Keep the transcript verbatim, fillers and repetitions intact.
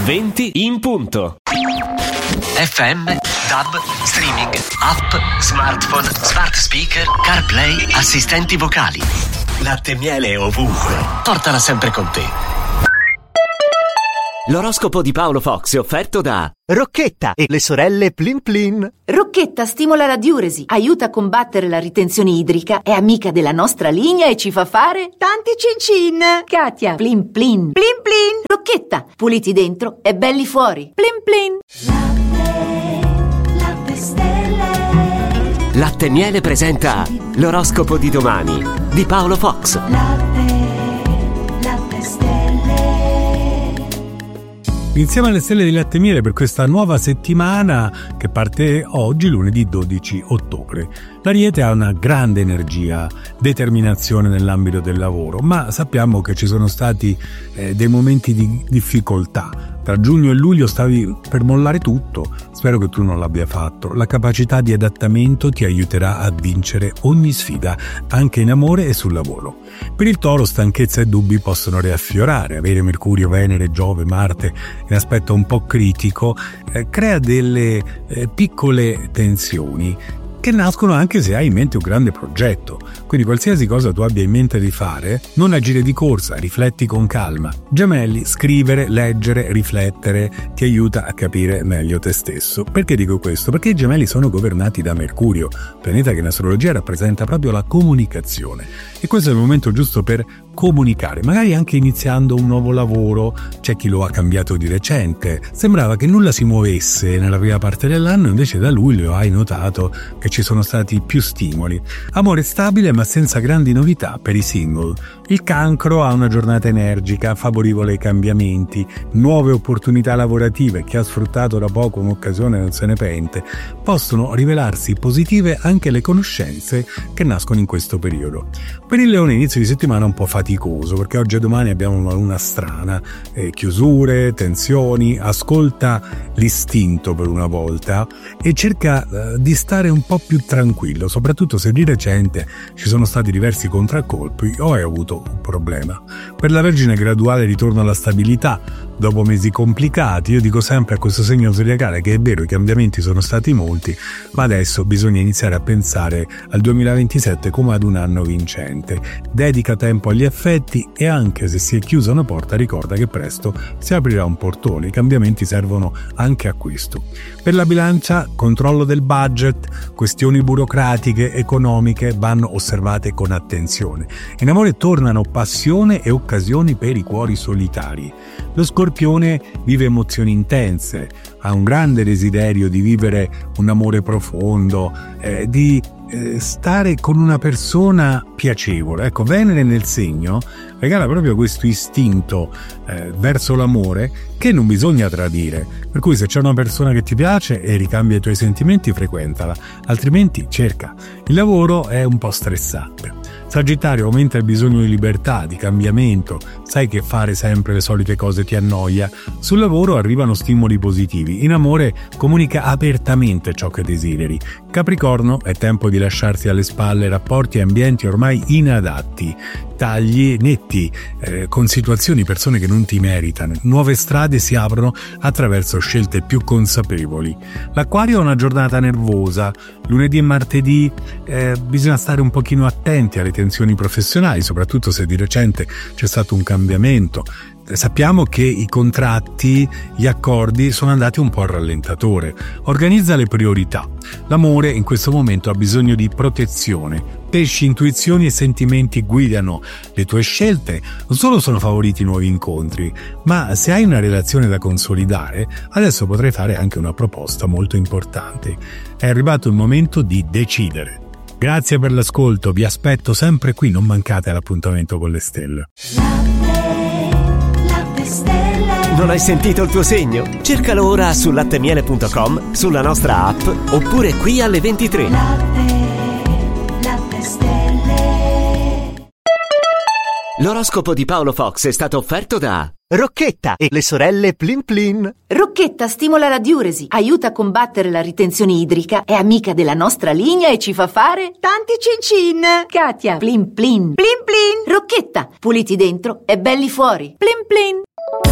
venti in punto. F M, D A B, streaming, app, smartphone, smart speaker, CarPlay, assistenti vocali. Latte e miele ovunque. Portala sempre con te. L'oroscopo di Paolo Fox è offerto da Rocchetta e le sorelle Plin Plin. Rocchetta stimola la diuresi, aiuta a combattere la ritenzione idrica, è amica della nostra linea e ci fa fare tanti cincin. Katia, Plin Plin. Plin Plin. Rocchetta, puliti dentro e belli fuori. Plin Plin. Latte, latte stelle. Latte e miele presenta l'oroscopo di domani di Paolo Fox. Latte, latte stelle. Insieme alle stelle di Latte e Miele per questa nuova settimana che parte oggi, lunedì dodici ottobre. L'Ariete ha una grande energia, determinazione nell'ambito del lavoro, ma sappiamo che ci sono stati eh, dei momenti di difficoltà. Tra giugno e luglio stavi per mollare tutto, spero che tu non l'abbia fatto. La capacità di adattamento ti aiuterà a vincere ogni sfida, anche in amore e sul lavoro. Per il Toro stanchezza e dubbi possono riaffiorare, avere Mercurio, Venere, Giove, Marte in aspetto un po' critico eh, crea delle eh, piccole tensioni che nascono anche se hai in mente un grande progetto. Quindi qualsiasi cosa tu abbia in mente di fare, non agire di corsa, rifletti con calma. Gemelli, scrivere, leggere, riflettere ti aiuta a capire meglio te stesso. Perché dico questo? Perché i Gemelli sono governati da Mercurio, pianeta che in astrologia rappresenta proprio la comunicazione. E questo è il momento giusto per comunicare, magari anche iniziando un nuovo lavoro. C'è chi lo ha cambiato di recente. Sembrava che nulla si muovesse nella prima parte dell'anno, invece da luglio hai notato che ci sono stati più stimoli. Amore stabile ma senza grandi novità per i single. Il Cancro ha una giornata energica, favorevole ai cambiamenti, nuove opportunità lavorative. Chi ha sfruttato da poco un'occasione non se ne pente. Possono rivelarsi positive anche le conoscenze che nascono in questo periodo. Per il Leone inizio di settimana un po' faticoso, perché oggi e domani abbiamo una luna strana, eh, chiusure, tensioni. Ascolta l'istinto per una volta e cerca eh, di stare un po' più tranquillo, soprattutto se di recente ci sono stati diversi contraccolpi o hai avuto un problema. Per la Vergine graduale ritorno alla stabilità dopo mesi complicati. Io dico sempre a questo segno zodiacale che è vero, i cambiamenti sono stati molti, ma adesso bisogna iniziare a pensare al duemilaventisette come ad un anno vincente. Dedica tempo agli affetti e anche se si è chiusa una porta ricorda che presto si aprirà un portone. I cambiamenti servono anche a questo. Per la Bilancia, controllo del budget, questioni burocratiche, economiche vanno osservate con attenzione. In amore tornano passione e occasioni per i cuori solitari. Lo Scorpione vive emozioni intense, ha un grande desiderio di vivere un amore profondo, eh, di eh, stare con una persona piacevole. Ecco, Venere nel segno regala proprio questo istinto eh, verso l'amore che non bisogna tradire. Per cui se c'è una persona che ti piace e ricambia i tuoi sentimenti, frequentala, altrimenti cerca. Il lavoro è un po' stressante. Sagittario, aumenta il bisogno di libertà, di cambiamento, sai che fare sempre le solite cose ti annoia. Sul lavoro arrivano stimoli positivi, in amore comunica apertamente ciò che desideri. Capricorno, è tempo di lasciarsi alle spalle rapporti e ambienti ormai inadatti, tagli netti eh, con situazioni, persone che non ti meritano. Nuove strade si aprono attraverso scelte più consapevoli. L'Acquario ha una giornata nervosa, lunedì e martedì eh, bisogna stare un pochino attenti alle tensioni professionali, soprattutto se di recente c'è stato un cambiamento. Sappiamo che i contratti, gli accordi sono andati un po' al rallentatore. Organizza le priorità. L'amore in questo momento ha bisogno di protezione. Pesci, intuizioni e sentimenti guidano le tue scelte. Non solo sono favoriti nuovi incontri, ma se hai una relazione da consolidare, adesso potrai fare anche una proposta molto importante. È arrivato il momento di decidere. Grazie per l'ascolto, vi aspetto sempre qui, non mancate all'appuntamento con le stelle. Non hai sentito il tuo segno? Cercalo ora su lattemiele punto com, sulla nostra app oppure qui alle ventitré. Latte, latte stelle. L'oroscopo di Paolo Fox è stato offerto da Rocchetta e le sorelle Plin Plin. Rocchetta stimola la diuresi, aiuta a combattere la ritenzione idrica, è amica della nostra linea e ci fa fare tanti cincin. Katia, Plin Plin. Plin Plin. Rocchetta, puliti dentro e belli fuori. Plin Plin.